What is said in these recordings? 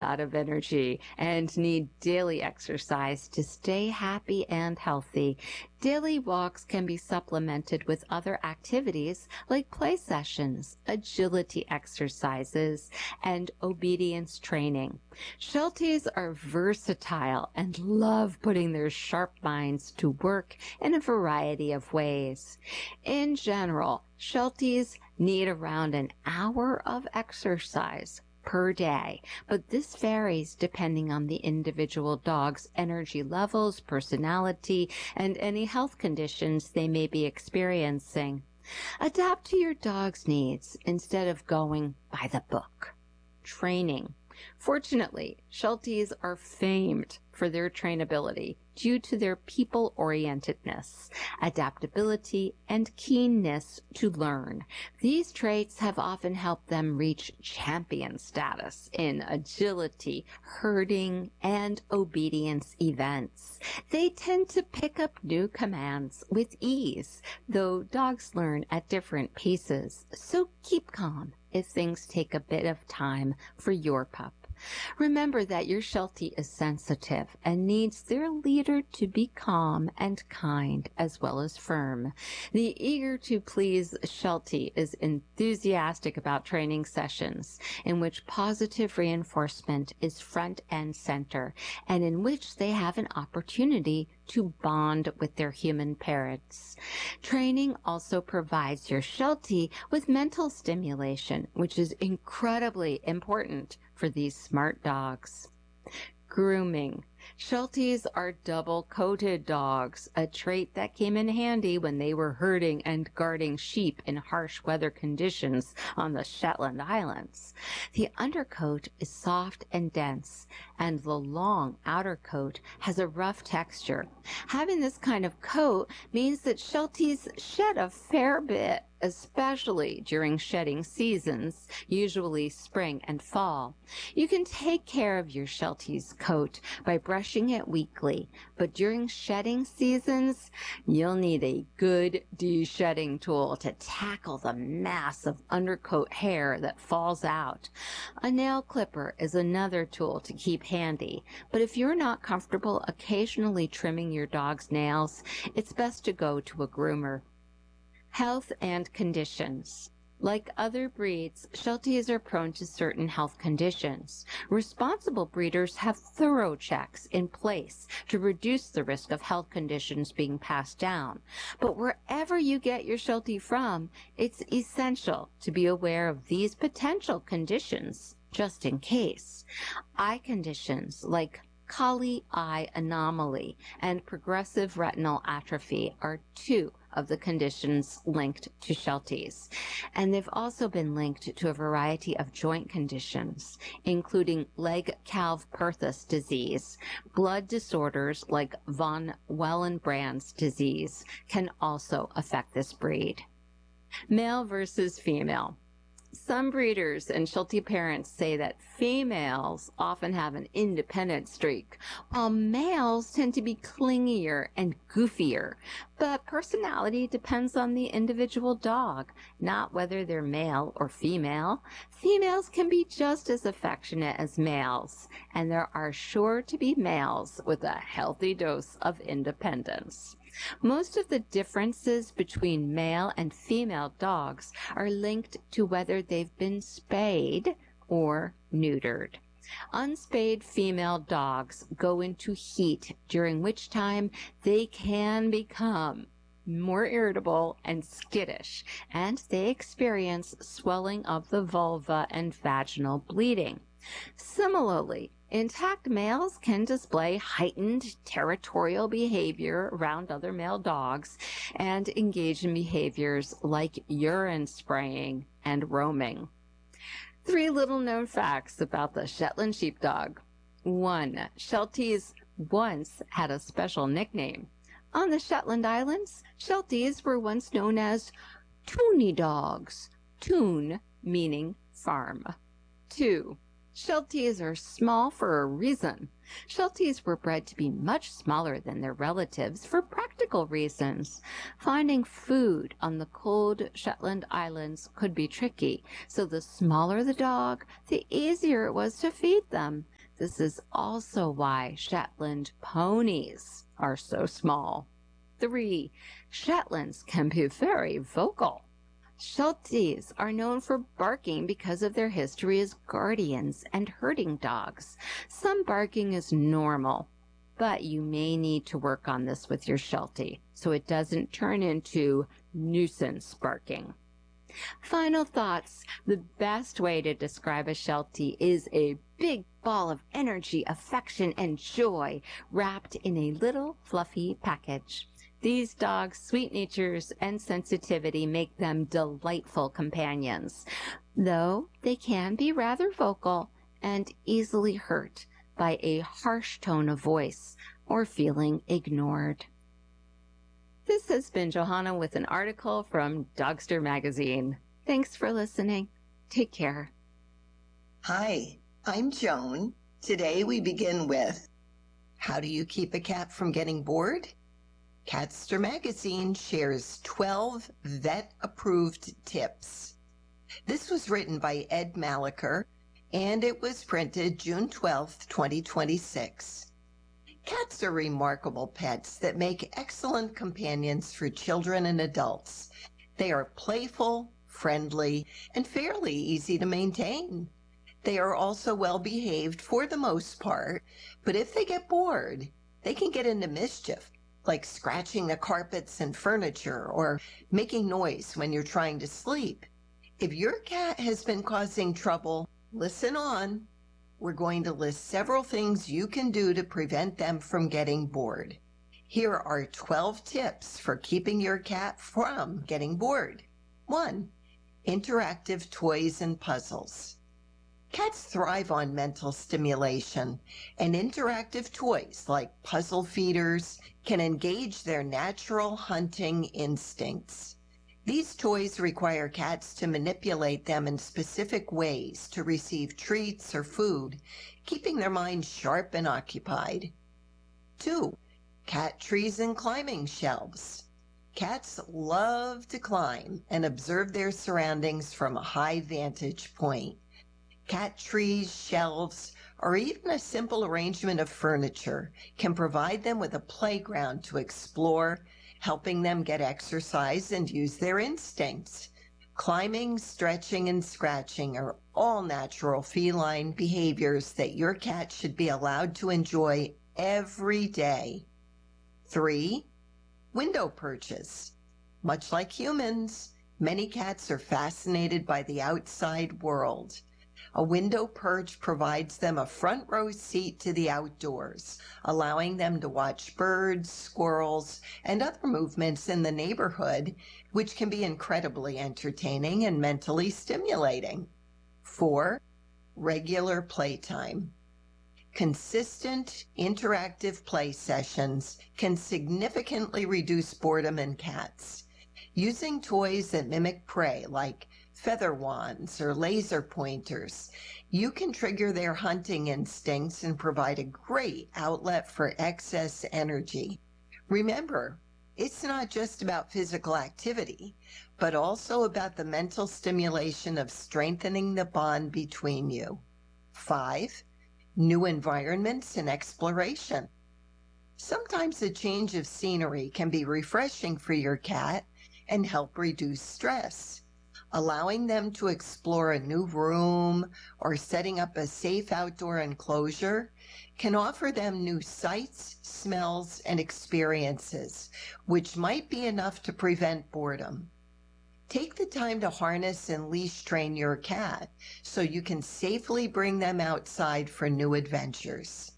lot of energy and need daily exercise to stay happy and healthy. Daily walks can be supplemented with other activities like play sessions, agility exercises, and obedience training. Shelties are versatile and love putting their sharp minds to work in a variety of ways. In general, Shelties need around an hour of exercise per day, but this varies depending on the individual dog's energy levels, personality, and any health conditions they may be experiencing. Adapt to your dog's needs instead of going by the book. Training. Fortunately, Shelties are famed for their trainability due to their people-orientedness, adaptability, and keenness to learn. These traits have often helped them reach champion status in agility, herding, and obedience events. They tend to pick up new commands with ease, though dogs learn at different paces, so keep calm if things take a bit of time for your pup. Remember that your Sheltie is sensitive and needs their leader to be calm and kind as well as firm. The eager-to-please Sheltie is enthusiastic about training sessions in which positive reinforcement is front and center and in which they have an opportunity to bond with their human parents. Training also provides your Sheltie with mental stimulation, which is incredibly important for these smart dogs. Grooming. Shelties are double-coated dogs, a trait that came in handy when they were herding and guarding sheep in harsh weather conditions on the Shetland Islands. The undercoat is soft and dense, and the long outer coat has a rough texture. Having this kind of coat means that Shelties shed a fair bit, especially during shedding seasons, usually spring and fall. You can take care of your Sheltie's coat by brushing it weekly, but during shedding seasons, you'll need a good de-shedding tool to tackle the mass of undercoat hair that falls out. A nail clipper is another tool to keep handy, but if you're not comfortable occasionally trimming your dog's nails, it's best to go to a groomer. Health and conditions. Like other breeds, Shelties are prone to certain health conditions. Responsible breeders have thorough checks in place to reduce the risk of health conditions being passed down. But wherever you get your Sheltie from, it's essential to be aware of these potential conditions, just in case. Eye conditions like Collie eye anomaly and progressive retinal atrophy are two of the conditions linked to Shelties, and they've also been linked to a variety of joint conditions, including Legg-Calvé-Perthes disease. Blood disorders like von Willebrand's disease can also affect this breed. Male versus female. Some breeders and Sheltie parents say that females often have an independent streak, while males tend to be clingier and goofier. But personality depends on the individual dog, not whether they're male or female. Females can be just as affectionate as males, and there are sure to be males with a healthy dose of independence. Most of the differences between male and female dogs are linked to whether they've been spayed or neutered. Unspayed female dogs go into heat, during which time they can become more irritable and skittish, and they experience swelling of the vulva and vaginal bleeding. Similarly, intact males can display heightened territorial behavior around other male dogs and engage in behaviors like urine spraying and roaming. 3 little-known facts about the Shetland Sheepdog. 1. Shelties once had a special nickname. On the Shetland Islands, Shelties were once known as Tooney dogs, toon meaning farm. 2. Shelties are small for a reason. Shelties were bred to be much smaller than their relatives for practical reasons. Finding food on the cold Shetland Islands could be tricky, so the smaller the dog, the easier it was to feed them. This is also why Shetland ponies are so small. 3. Shetlands can be very vocal. Shelties are known for barking because of their history as guardians and herding dogs. Some barking is normal, but you may need to work on this with your Sheltie so it doesn't turn into nuisance barking. Final thoughts. The best way to describe a Sheltie is a big ball of energy, affection, and joy wrapped in a little fluffy package. These dogs' sweet natures and sensitivity make them delightful companions, though they can be rather vocal and easily hurt by a harsh tone of voice or feeling ignored. This has been Johanna with an article from Dogster Magazine. Thanks for listening. Take care. Hi, I'm Joan. Today we begin with, how do you keep a cat from getting bored? Catster Magazine shares 12 vet-approved tips. This was written by Ed Malacher, and it was printed June 12, 2026. Cats are remarkable pets that make excellent companions for children and adults. They are playful, friendly, and fairly easy to maintain. They are also well behaved for the most part, but if they get bored, they can get into mischief, like scratching the carpets and furniture or making noise when you're trying to sleep. If your cat has been causing trouble, listen on. We're going to list several things you can do to prevent them from getting bored. Here are 12 tips for keeping your cat from getting bored. 1. Interactive toys and puzzles. Cats thrive on mental stimulation, and interactive toys like puzzle feeders can engage their natural hunting instincts. These toys require cats to manipulate them in specific ways to receive treats or food, keeping their minds sharp and occupied. 2. Cat trees and climbing shelves. Cats love to climb and observe their surroundings from a high vantage point. Cat trees, shelves, or even a simple arrangement of furniture can provide them with a playground to explore, helping them get exercise and use their instincts. Climbing, stretching, and scratching are all natural feline behaviors that your cat should be allowed to enjoy every day. 3. Window perches. Much like humans, many cats are fascinated by the outside world. A window perch provides them a front row seat to the outdoors, allowing them to watch birds, squirrels, and other movements in the neighborhood, which can be incredibly entertaining and mentally stimulating. 4. Regular playtime. Consistent, interactive play sessions can significantly reduce boredom in cats. Using toys that mimic prey, like feather wands or laser pointers, you can trigger their hunting instincts and provide a great outlet for excess energy. Remember, it's not just about physical activity, but also about the mental stimulation of strengthening the bond between you. 5. New environments and exploration. Sometimes a change of scenery can be refreshing for your cat and help reduce stress. Allowing them to explore a new room or setting up a safe outdoor enclosure can offer them new sights, smells, and experiences, which might be enough to prevent boredom. Take the time to harness and leash train your cat so you can safely bring them outside for new adventures.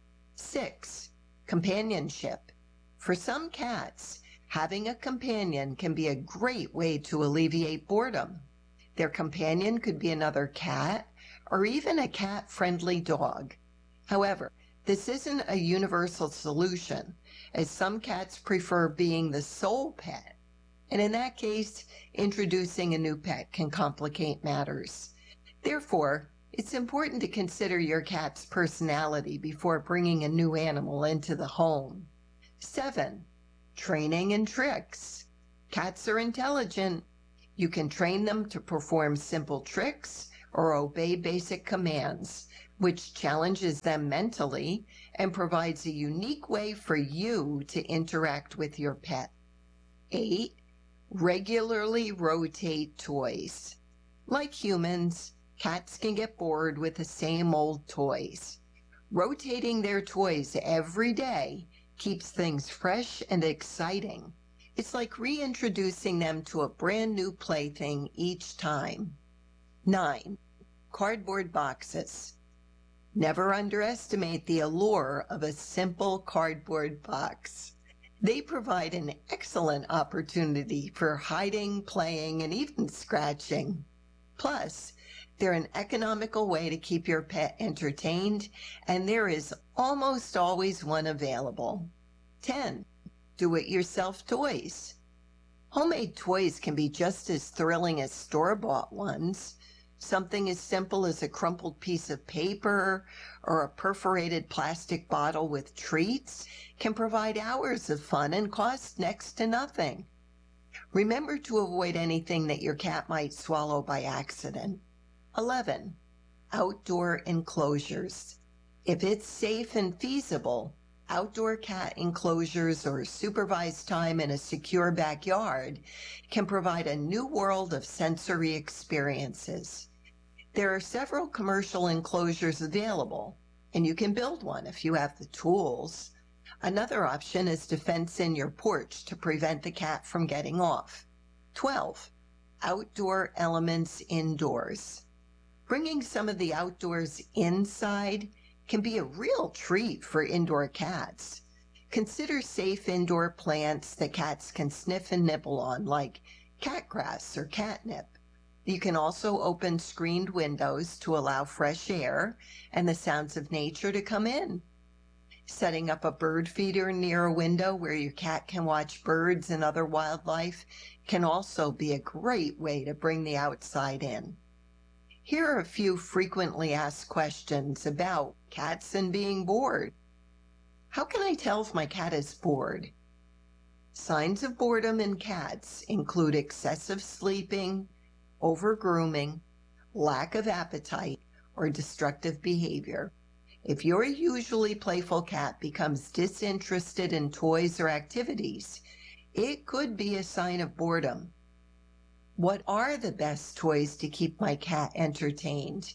6. Companionship. For some cats, having a companion can be a great way to alleviate boredom. Their companion could be another cat or even a cat-friendly dog. However, this isn't a universal solution, as some cats prefer being the sole pet, and in that case, introducing a new pet can complicate matters. Therefore, it's important to consider your cat's personality before bringing a new animal into the home. 7. Training and tricks. Cats are intelligent. You can train them to perform simple tricks or obey basic commands, which challenges them mentally and provides a unique way for you to interact with your pet. 8. Regularly rotate toys. Like humans, cats can get bored with the same old toys. Rotating their toys every day keeps things fresh and exciting. It's like reintroducing them to a brand new plaything each time. 9. Cardboard boxes. Never underestimate the allure of a simple cardboard box. They provide an excellent opportunity for hiding, playing, and even scratching. Plus, they're an economical way to keep your pet entertained, and there is almost always one available. 10. Do-it-yourself toys. Homemade toys can be just as thrilling as store-bought ones. Something as simple as a crumpled piece of paper or a perforated plastic bottle with treats can provide hours of fun and cost next to nothing. Remember to avoid anything that your cat might swallow by accident. 11. Outdoor enclosures. If it's safe and feasible, outdoor cat enclosures or supervised time in a secure backyard can provide a new world of sensory experiences. There are several commercial enclosures available, and you can build one if you have the tools. Another option is to fence in your porch to prevent the cat from getting off. 12. Outdoor elements indoors. Bringing some of the outdoors inside can be a real treat for indoor cats. Consider safe indoor plants that cats can sniff and nibble on, like cat grass or catnip. You can also open screened windows to allow fresh air and the sounds of nature to come in. Setting up a bird feeder near a window where your cat can watch birds and other wildlife can also be a great way to bring the outside in. Here are a few frequently asked questions about cats and being bored. How can I tell if my cat is bored? Signs of boredom in cats include excessive sleeping, over-grooming, lack of appetite, or destructive behavior. If your usually playful cat becomes disinterested in toys or activities, it could be a sign of boredom. What are the best toys to keep my cat entertained?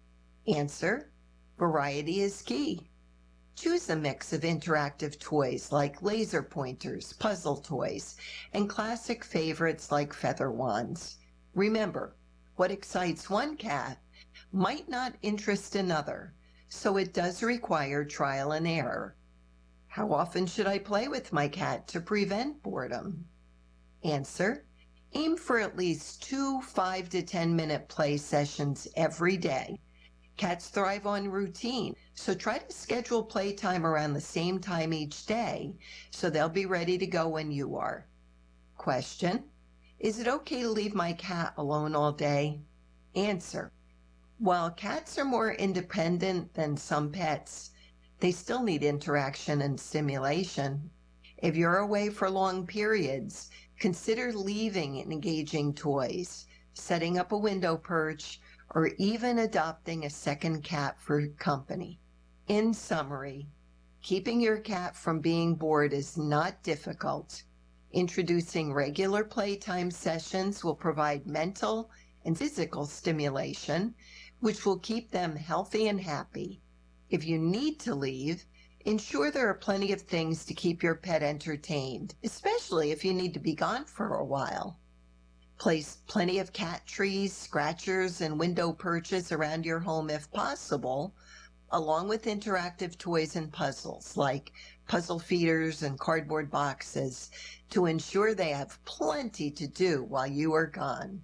Answer: variety is key. Choose a mix of interactive toys like laser pointers, puzzle toys, and classic favorites like feather wands. Remember, what excites one cat might not interest another, so it does require trial and error. How often should I play with my cat to prevent boredom? Answer: aim for at least 2 5 to 10-minute play sessions every day. Cats thrive on routine, so try to schedule playtime around the same time each day so they'll be ready to go when you are. Question: is it okay to leave my cat alone all day? Answer: while cats are more independent than some pets, they still need interaction and stimulation. If you're away for long periods, consider leaving engaging toys, setting up a window perch, or even adopting a second cat for company. In summary, keeping your cat from being bored is not difficult. Introducing regular playtime sessions will provide mental and physical stimulation, which will keep them healthy and happy. If you need to leave, ensure there are plenty of things to keep your pet entertained, especially if you need to be gone for a while. Place plenty of cat trees, scratchers, and window perches around your home if possible, along with interactive toys and puzzles like puzzle feeders and cardboard boxes to ensure they have plenty to do while you are gone.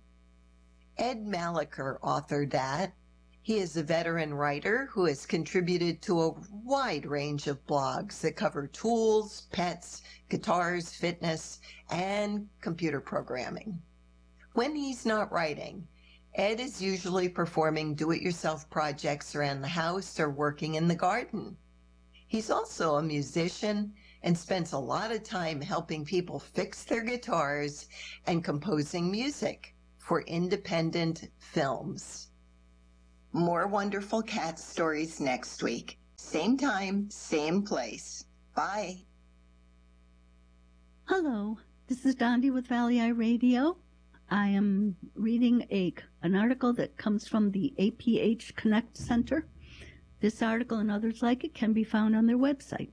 Ed Malaker authored that. He is a veteran writer who has contributed to a wide range of blogs that cover tools, pets, guitars, fitness, and computer programming. When he's not writing, Ed is usually performing do-it-yourself projects around the house or working in the garden. He's also a musician and spends a lot of time helping people fix their guitars and composing music for independent films. More wonderful cat stories next week. Same time, same place. Bye. Hello, this is Dondi with Valley Eye Radio. I am reading an article that comes from the APH Connect Center. This article and others like it can be found on their website.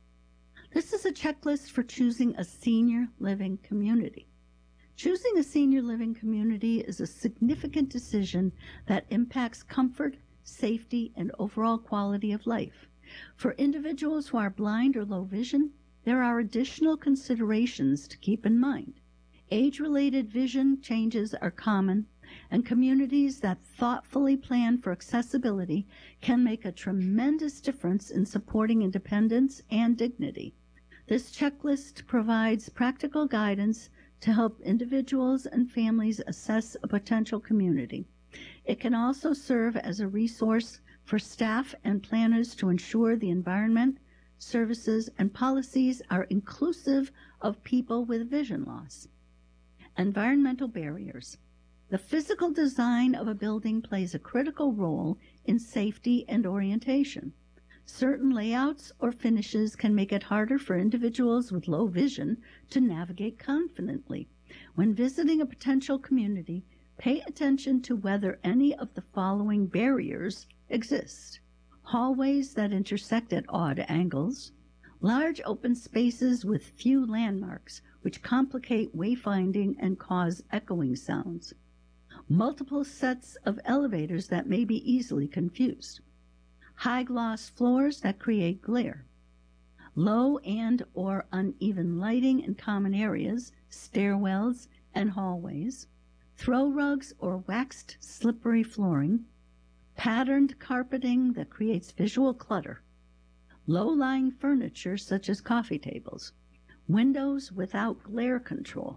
This is a checklist for choosing a senior living community. Choosing a senior living community is a significant decision that impacts comfort, safety, and overall quality of life. For individuals who are blind or low vision, there are additional considerations to keep in mind. Age-related vision changes are common, and communities that thoughtfully plan for accessibility can make a tremendous difference in supporting independence and dignity. This checklist provides practical guidance to help individuals and families assess a potential community. It can also serve as a resource for staff and planners to ensure the environment, services, and policies are inclusive of people with vision loss. Environmental barriers. The physical design of a building plays a critical role in safety and orientation. Certain layouts or finishes can make it harder for individuals with low vision to navigate confidently. When visiting a potential community, pay attention to whether any of the following barriers exist. Hallways that intersect at odd angles, large open spaces with few landmarks which complicate wayfinding and cause echoing sounds, multiple sets of elevators that may be easily confused, high gloss floors that create glare, low and or uneven lighting in common areas, stairwells, and hallways, throw rugs or waxed slippery flooring, patterned carpeting that creates visual clutter, low-lying furniture such as coffee tables, windows without glare control,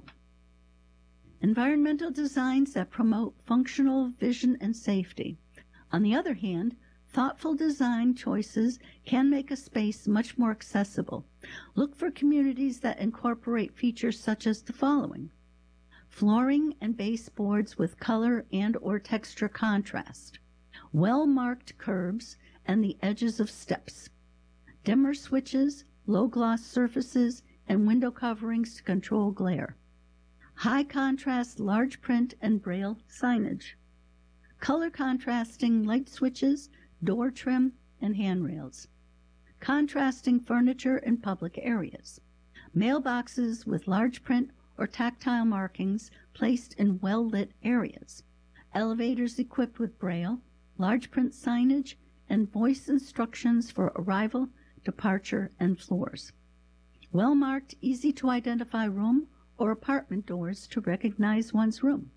environmental designs that promote functional vision and safety. On the other hand, thoughtful design choices can make a space much more accessible. Look for communities that incorporate features such as the following: flooring and baseboards with color and or texture contrast, well-marked curbs and the edges of steps, dimmer switches, low-gloss surfaces, and window coverings to control glare, high-contrast large print and braille signage, color contrasting light switches, door trim, and handrails, contrasting furniture in public areas, mailboxes with large print or tactile markings placed in well-lit areas, elevators equipped with braille, large print signage, and voice instructions for arrival, departure, and floors, well-marked, easy-to-identify room or apartment doors to recognize one's room.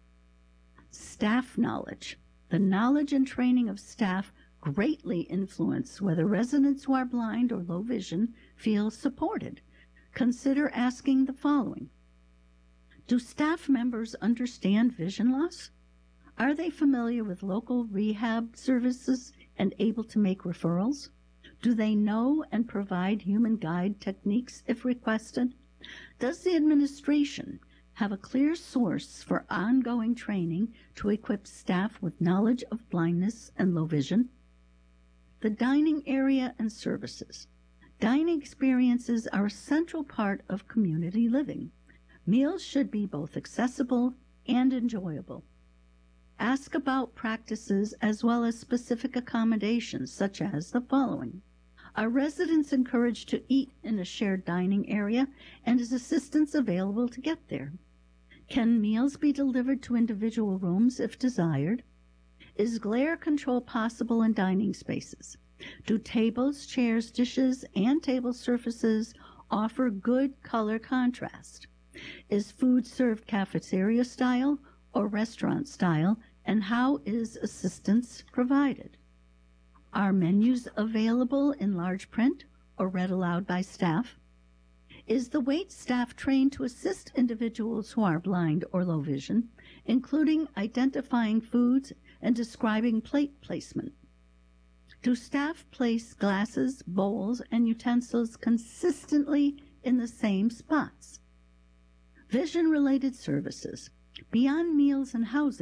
Staff knowledge. The knowledge and training of staff greatly influence whether residents who are blind or low vision feel supported. Consider asking the following: do staff members understand vision loss? Are they familiar with local rehab services and able to make referrals? Do they know and provide human guide techniques if requested? Does the administration have a clear source for ongoing training to equip staff with knowledge of blindness and low vision? The dining area and services. Dining experiences are a central part of community living. Meals should be both accessible and enjoyable. Ask about practices as well as specific accommodations, such as the following: are residents encouraged to eat in a shared dining area, and is assistance available to get there? Can meals be delivered to individual rooms if desired? Is glare control possible in dining spaces? Do tables, chairs, dishes, and table surfaces offer good color contrast? Is food served cafeteria style or restaurant style, and how is assistance provided? Are menus available in large print or read aloud by staff? Is the wait staff trained to assist individuals who are blind or low vision, including identifying foods and describing plate placement? Do staff place glasses, bowls, and utensils consistently in the same spots? Vision-related services. Beyond meals and housing,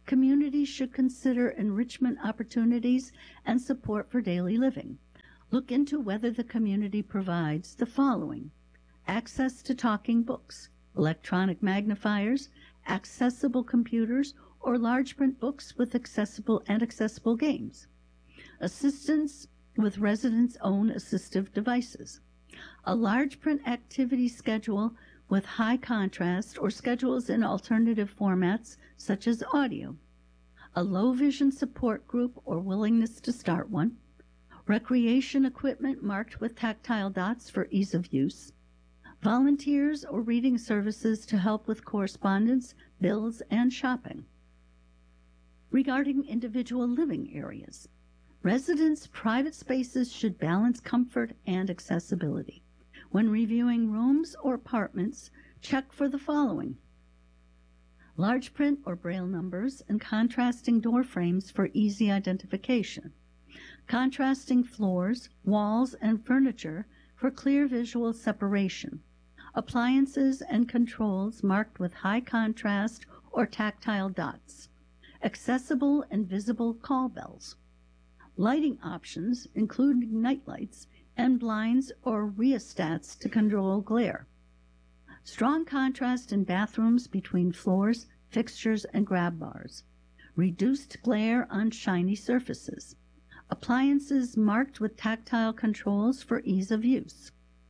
communities should consider enrichment opportunities and support for daily living. Look into whether the community provides the following: access to talking books, electronic magnifiers, accessible computers, or large print books with accessible games, assistance with residents' own assistive devices, a large print activity schedule with high contrast or schedules in alternative formats such as audio, a low vision support group or willingness to start one, recreation equipment marked with tactile dots for ease of use, volunteers or reading services to help with correspondence, bills, and shopping. Regarding individual living areas, residents' private spaces should balance comfort and accessibility. When reviewing rooms or apartments, check for the following: large print or braille numbers and contrasting door frames for easy identification, contrasting floors, walls, and furniture for clear visual separation, appliances and controls marked with high contrast or tactile dots, accessible and visible call bells, lighting options including nightlights and blinds or rheostats to control glare, strong contrast in bathrooms between floors, fixtures, and grab bars, reduced glare on shiny surfaces, appliances marked with tactile controls for ease of use,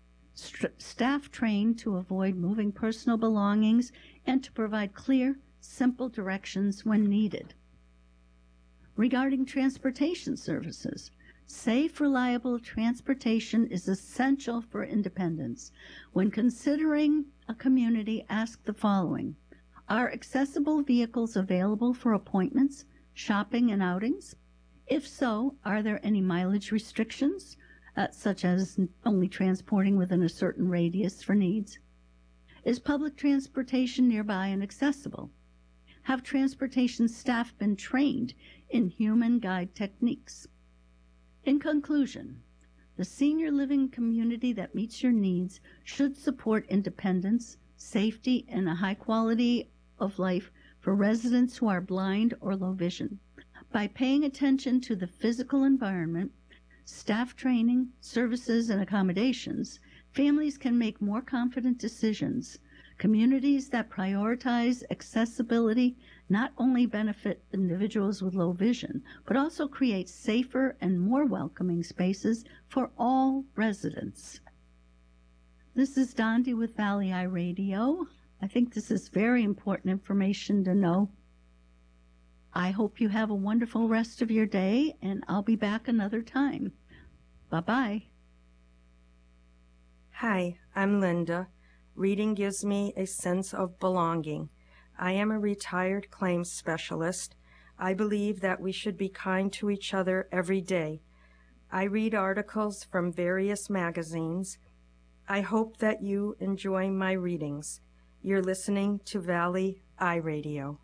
staff trained to avoid moving personal belongings and to provide clear, simple directions when needed. Regarding transportation services, safe, reliable transportation is essential for independence. When considering a community, ask the following: are accessible vehicles available for appointments, shopping, and outings? If so, are there any mileage restrictions, such as only transporting within a certain radius for needs? Is public transportation nearby and accessible? Have transportation staff been trained in human guide techniques? In conclusion, the senior living community that meets your needs should support independence, safety, and a high quality of life for residents who are blind or low vision. By paying attention to the physical environment, staff training, services, and accommodations, families can make more confident decisions. Communities that prioritize accessibility not only benefit individuals with low vision, but also create safer and more welcoming spaces for all residents. This is Dondi with Valley Eye Radio. I think this is very important information to know. I hope you have a wonderful rest of your day, and I'll be back another time. Bye-bye. Hi, I'm Linda. Reading gives me a sense of belonging. I am a retired claims specialist. I believe that we should be kind to each other every day. I read articles from various magazines. I hope that you enjoy my readings. You're listening to Valley Eye Radio.